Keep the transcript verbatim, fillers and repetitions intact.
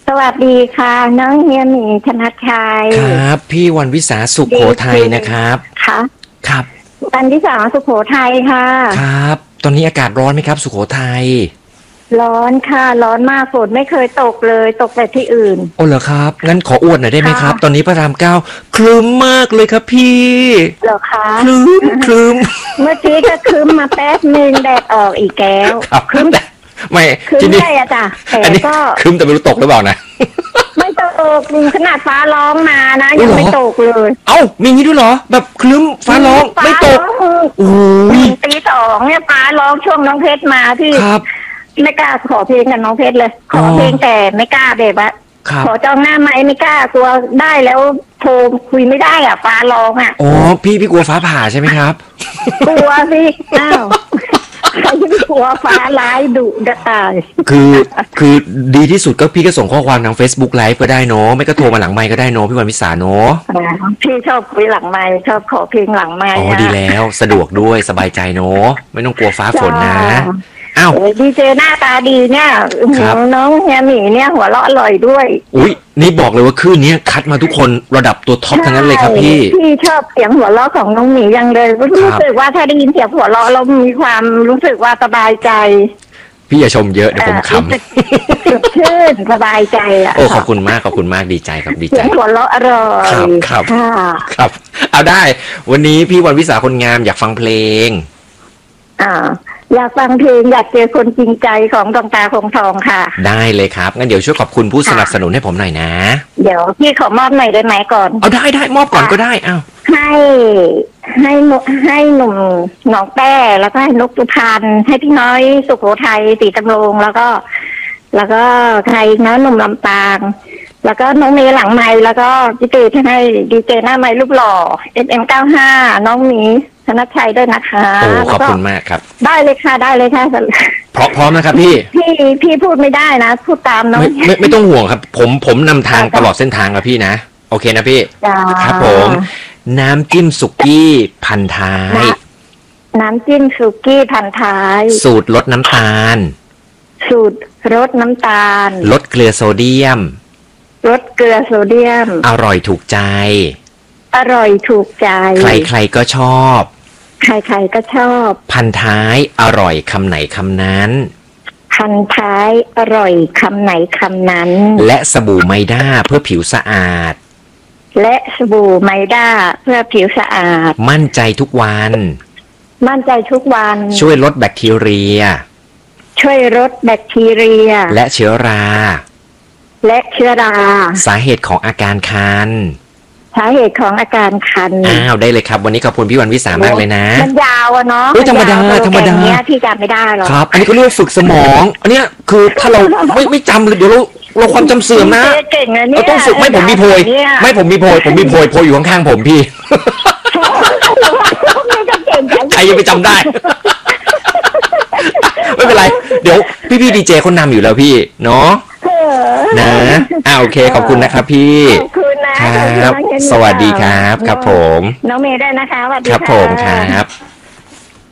สวัสดีค่ะน้องเฮียหมีธนชัยครับพี่วันวิสาสุขโขทัยนะครับค่ะครับวันวิสาสุขโขทัยค่ะครับตอนนี้อากาศร้อนไหมครับสุโขทัยร้อนค่ะร้อนมากฝนไม่เคยตกเลยตกแต่ที่อื่นโอ้เหรอครับงั้นขออวดหน่อยได้ไหมครับตอนนี้พระรามเก้าคลึ้มมากเลยครับพี่เหรอคะคลึ้มคลึ้มเมื่อกี้ก็คลึ้มมาแป๊บนึงแดดออกอีกแก้วคลึ้มไม่ทีนี้อะจ้ะแต่ก็คลึ้มแต่ไม่รู้ตกหรือเปล่านะไม่ตกจริงขนาดฟ้าร้องมานะยังไม่ตกเลยเอ้ามีงี้ด้วยเหรอแบบคลึ้มฟ้าร้องไม่ตกโอ้ยตีสองเนี่ยฟ้าร้องช่วงน้องเพชรมาที่ไม่กล้าขอเพลงกับน้องเพชรเลยขอเพลงแต่ไม่กล้าแบบว่าขอจองหน้าไม้ไม่กล้ากลัวได้แล้วโทรคุยไม่ได้อ่ะฟ้าร้องอ่ะอ๋อพี่พี่กลัวฟ้าผ่าใช่ไหมครับกลัวสิอ้าวใครไม่กลัวฟ้าร้ายดุจะตายคือคือดีที่สุดก็พี่ก็ส่งข้อความทาง Facebook Live ก็ได้เนาะไม่ก็โทรมาหลังไมค์ก็ได้เนาะพี่วันวิสาเนาะพี่ชอบคุยหลังไมค์ชอบขอเพลงหลังไมค์อ๋อดีแล้วสะดวกด้วยสบายใจเนาะไม่ต้องกลัวฟ้าฝนนะอ้าวดีเจหน้าตาดีเนี่ยน้องเฮียหมีเนี่ยหัวเราะอร่อยด้วยอุ้ยนี่บอกเลยว่าคืนนี้คัดมาทุกคนระดับตัวท็อปทั้งนั้นเลยครับพี่พี่ชอบเสียงหัวเราะของน้องหมียังเลยรู้สึกว่าถ้าได้ยินเสียงหัวเราะเรามีความรู้สึกว่าสบายใจพี่อย่าชมเยอะเดี๋ยวผมขำสดชื่นสบายใจอ่ะโอ้ขอบคุณมากขอบคุณมากดีใจครับดีใจเสียงหัวเราะอร่อยครับครับครับเอาได้วันนี้พี่วันวิสาคนงามอยากฟังเพลงอ่าอยากฟังเพลงอยากเจอคนจริงใจของดวงตาคงทองค่ะได้เลยครับงั้นเดี๋ยวช่วยขอบคุณผู้สนับสนุนให้ผมหน่อยนะเดี๋ยวพี่ขอมอบหน่อยได้ไหมก่อนเอาได้ได้มอบก่อนก็ได้อ้าวให้ให้ให้หนุ่มหนองแป้แล้วก็ให้นกสุพรรณให้พี่น้อยสุโขทัยสีตำรงแล้วก็ แล้วก็ใครนะหนุ่มลำปางแล้วก็น้องเมย์หลังไม้แล้วก็พี่เต้ที่ให้ดีเจหน้าไม้รูปหล่อ เอฟ เอ็ม เก้าสิบห้าน้องหมีธนชัยด้วยนะคะโอ้ขอบคุณมากครับได้เลยค่ะได้เลยค่ะพร้อมพร้อมนะครับพี่พี่พี่พูดไม่ได้นะพูดตามน้องไม่ไม่ไม่ต้องห่วงครับผมผมนำทางตลอดเส้นทางครับพี่นะโอเคนะพี่ครับผมน้ำจิ้มสุกี้พันท้ายน้ำจิ้มสุกี้พันท้ายสูตรลดน้ำตาลสูตรลดน้ำตาลลดเกลือโซเดียมลดเกลือโซเดียมอร่อยถูกใจอร่อยถูกใจใครๆก็ชอบใครๆก็ชอบพันท้ายอร่อยคำไหนคำนั้นพันท้ายอร่อยคำไหนคำนั้นและสบู่ไมด้าเพื่อผิวสะอาดและสบู่ไมด้าเพื่อผิวสะอาดมั่นใจทุกวันมั่นใจทุกวันช่วยลดแบคทีเรียช่วยลดแบคทีเรียและเชื้อราและเชื้อราสาเหตุของอาการคันสาเหตุของอาการคันอ้าวได้เลยครับวันนี้ขอบคุณพี่วันวิสามากเลยนะมันยาวอะเนาะธรรมดาธรรมดาเนี่ยพี่จำไม่ได้หรอกครับอันนี้ก็เรียกฝึกสมองอันนี้คือถ้าเราไม่ไม่จำเลยเดี๋ยวเราเราความจำเสื่อมนะเราต้องฝึกไม่ผมมีโพยไม่ผมมีโพยผมมีโพยโพยอยู่ข้างๆผมพี่ใครจะไปจำได้ไม่เป็นไรเดี๋ยวพี่พี่ดีเจคนนำอยู่แล้วพี่เนาะนะอ่าโอเคขอบคุณนะครับพี่ขอบคุณนะครับสวัสดีครับครับผมน้องเมย์ได้นะคะสวัสดีครับผมครับ